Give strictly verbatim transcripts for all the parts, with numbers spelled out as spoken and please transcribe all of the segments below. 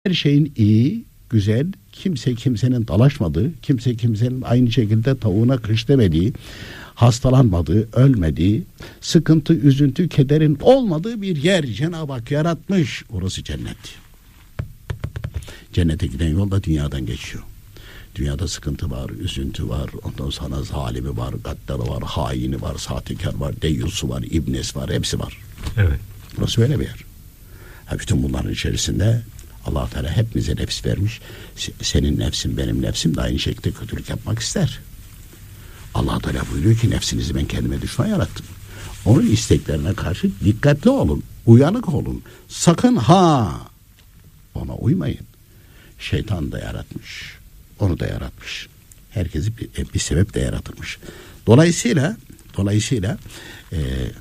Her şeyin iyi, güzel, kimse kimsenin dalaşmadığı, kimse kimsenin aynı şekilde tavuğuna kış demediği, hastalanmadığı, ölmediği, sıkıntı, üzüntü, kederin olmadığı bir yer Cenab-ı Hak yaratmış. Orası cennet. Cennete giden yol da dünyadan geçiyor. Dünyada sıkıntı var, üzüntü var, ondan sonra zalimi var, gaddarı var, haini var, sahtekar var, deyyusu var, ibnesi var, hepsi var. Evet. Burası öyle bir yer. Ha, bütün bunların içerisinde Allah Teala hepimize nefs vermiş. Senin nefsin, benim nefsim de aynı şekilde kötülük yapmak ister. Allah Teala buyuruyor ki nefsinizi ben kendime düşman yarattım. Onun isteklerine karşı dikkatli olun, uyanık olun. Sakın ha ona uymayın. Şeytan da yaratmış. Onu da yaratmış. Herkesi bir, bir sebep de yaratılmış. Dolayısıyla dolayısıyla e,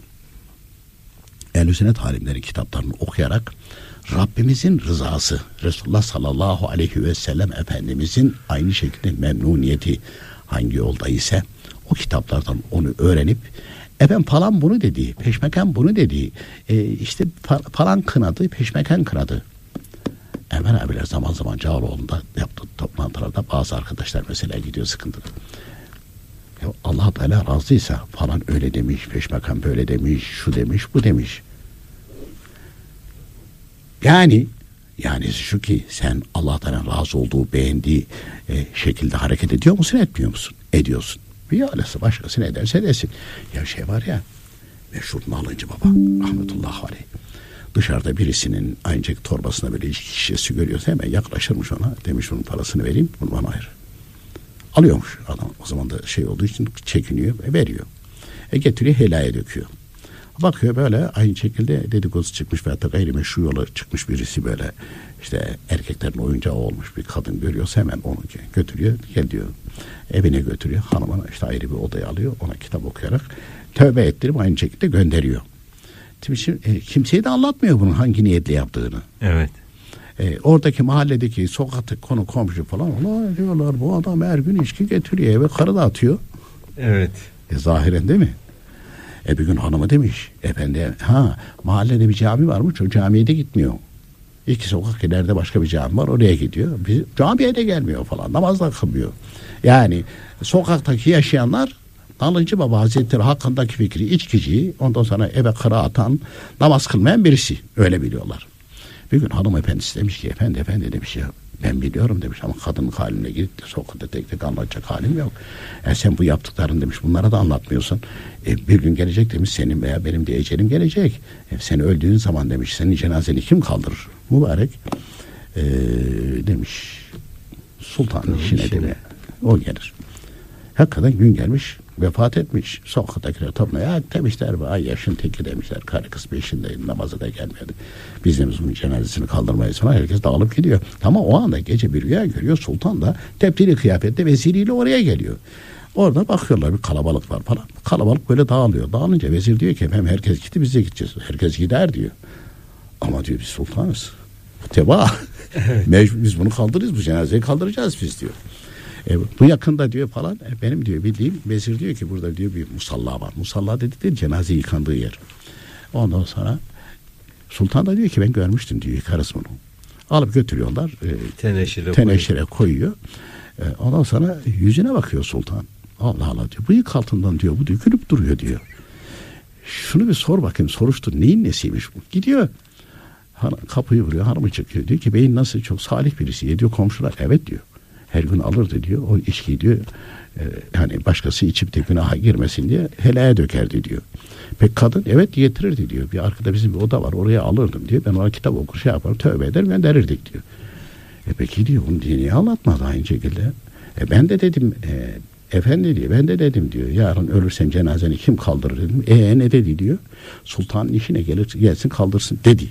Ehl-i Sünnet alimlerin kitaplarını okuyarak Rabbimizin rızası, Resulullah sallallahu aleyhi ve sellem Efendimizin aynı şekilde memnuniyeti hangi yolda ise o kitaplardan onu öğrenip efendim falan bunu dedi, peşmeken bunu dedi, e, işte falan kınadı, peşmeken kınadı. Hemen abiler zaman zaman Cağaloğlu'nda yaptığı toplantılarda bazı arkadaşlar mesela gidiyor sıkıntılı. Ya Allah Teala razıysa falan öyle demiş, peşmeken böyle demiş, şu demiş, bu demiş. Yani yani şu ki sen Allah Teala'nın razı olduğu, beğendiği e, şekilde hareket ediyor musun, etmiyor musun? Ediyorsun. Bir öylesi başkası ne derse desin. Ya şey var ya, meşhur Nalıncı Baba rahmetullahi aleyh. Dışarıda birisinin ayıncak torbasına böyle içki şişesi görüyorsa hemen yaklaşırmış ona. Demiş bunun parasını vereyim, bunu bana ayır. Alıyormuş adam. O zaman da şey olduğu için çekiniyor ve veriyor. E getiriyor helaya döküyor. Bakıyor böyle aynı şekilde dedikodusu çıkmış veyahut da gayrimeşru yola çıkmış birisi böyle işte erkeklerin oyuncağı olmuş bir kadın görüyorsa hemen onu götürüyor, gel diyor. Evine götürüyor. Hanımına işte ayrı bir odaya alıyor. Ona kitap okuyarak tövbe ettirip aynı şekilde gönderiyor. Şimdi, e, kimseye de anlatmıyor bunun hangi niyetle yaptığını. Evet. E, oradaki mahalledeki sokaktaki konu komşu falan Allah diyorlar bu adam her gün içki getiriyor eve karı da atıyor. Evet. E, zahiren değil mi? E bir gün hanımı demiş efendi ha mahallede bir cami varmış o camiye de gitmiyor. İki sokak ileride başka bir cami var oraya gidiyor. Bir, camiye de gelmiyor falan namaz da kılmıyor. Yani sokaktaki yaşayanlar Nalıncı Baba Hazretleri hakkındaki fikri içkici ondan sonra eve kıra atan namaz kılmayan birisi öyle biliyorlar. Bir gün hanımefendisi demiş ki efendi efendi demiş ya ben biliyorum demiş ama kadının haline gidip de sokakta tek tek anlatacak halim yok. E sen bu yaptıkların demiş bunlara da anlatmıyorsun. E bir gün gelecek demiş senin veya benim de ecelim gelecek. E sen öldüğün zaman demiş senin cenazeni kim kaldırır? Mübarek e, demiş sultanın işine demiş. O gelir. Hakikaten gün gelmiş vefat etmiş. Sokaktakiler topluyor. Demişler ay yaşın teki demişler. Karı kız peşindeyim namaza da gelmedi. Biz de bunun cenazesini kaldırmayız falan. Herkes dağılıp gidiyor. Ama o anda gece bir rüya görüyor. Sultan da tebdili kıyafette veziriyle oraya geliyor. Orada bakıyorlar bir kalabalık var falan. Kalabalık böyle dağılıyor. Dağılınca vezir diyor ki hem herkes gitti biz de gideceğiz. Herkes gider diyor. Ama diyor biz sultanız. Bu teba. Evet. Mecbur biz bunu kaldırırız. Bu cenazeyi kaldıracağız biz diyor. E, bu yakında diyor falan e, benim diyor bildiğim vezir diyor ki burada diyor bir musalla var. Musalla dedikleri cenaze yıkandığı yer. Ondan sonra sultan da diyor ki ben görmüştüm diyor yıkarız bunu. Alıp götürüyorlar. E, teneşire, teneşire koyuyor. E, ondan sonra yüzüne bakıyor sultan. Allah Allah diyor. Bıyık altından diyor bu dökülüp duruyor diyor. Şunu bir sor bakayım soruştur neyin nesiymiş bu. Gidiyor. Han, kapıyı vuruyor hanımı çıkıyor. Diyor ki beyin nasıl çok salih birisi. Diyor komşular evet diyor. Her gün alırdı diyor. O içkiyi diyor e, yani başkası içip de günaha girmesin diye helaya dökerdi diyor. Peki kadın evet getirirdi diyor. Bir arkada bizim bir oda var oraya alırdım diyor. Ben ona kitap okur şey yaparım tövbe eder gönderirdik diyor. E peki diyor bunu diye niye anlatmadı aynı şekilde. E ben de dedim e, efendi diyor ben de dedim diyor. Yarın ölürsen cenazeni kim kaldırır dedim. E ne dedi diyor. Sultanın işine gelir gelsin kaldırsın dedi.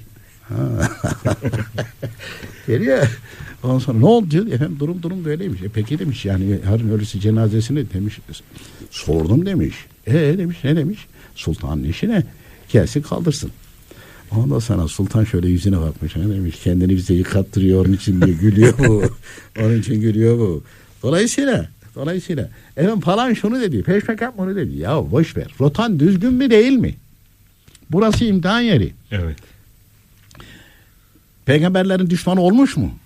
Geliyor. Ondan sonra ne oldu diyor. Efendim durum durum böyleymiş. E peki demiş yani yarın ölüsü cenazesini demiş. Sordum demiş. E demiş ne demiş. Sultanın işine gelsin kaldırsın. Ondan sonra sultan şöyle yüzüne bakmış. Ne demiş kendini bize yıkattırıyor onun için diye gülüyor bu. Onun için gülüyor bu. Dolayısıyla dolayısıyla efendim falan şunu dedi. Peşmeken bunu dedi. Ya boş ver. Rotan düzgün mü değil mi? Burası imtihan yeri. Evet. Peygamberlerin düşmanı olmuş mu?